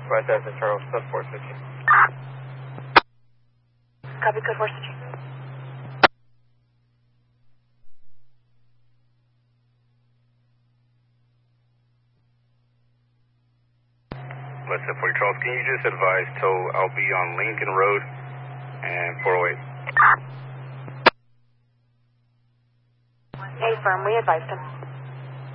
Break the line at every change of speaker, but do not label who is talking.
West Edison Charles, plus 460.
Copy, code 460.
West Ed 40 Charles, can you just advise tow? I'll be on Lincoln Road and 408.
Hey, firm, we advised him.